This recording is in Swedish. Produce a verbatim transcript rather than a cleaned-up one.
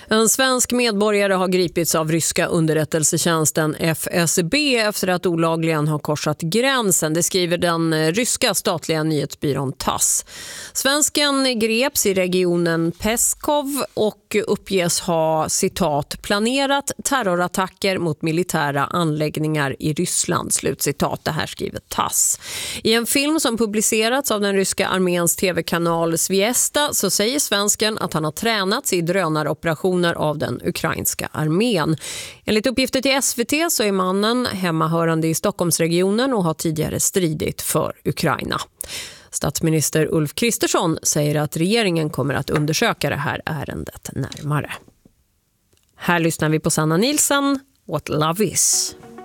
En svensk medborgare har gripits av ryska underrättelsetjänsten F S B efter att olagligen ha korsat gränsen. Det skriver den ryska statliga nyhetsbyrån Tass. Svensken greps i regionen Peskov och uppges ha, citat, planerat terrorattacker mot militära anläggningar i Ryssland, slutcitat. Det här skriver Tass. I en film som publicerats av den ryska arméns tv-kanal Zvezda så säger svensken att han har tränats i drönaroperationer av den ukrainska armén. Enligt uppgifter till S V T så är mannen hemmahörande i Stockholmsregionen och har tidigare stridit för Ukraina. Statsminister Ulf Kristersson säger att regeringen kommer att undersöka det här ärendet närmare. Här lyssnar vi på Sanna Nilsson, What Love Is.